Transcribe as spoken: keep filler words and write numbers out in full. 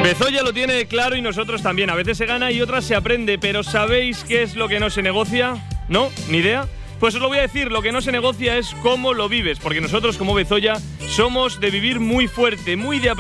Bezoya lo tiene claro y nosotros también. A veces se gana y otras se aprende, pero ¿sabéis qué es lo que no se negocia? ¿No? ¿Ni idea? Pues os lo voy a decir, lo que no se negocia es cómo lo vives, porque nosotros como Bezoya somos de vivir muy fuerte, muy de aprender.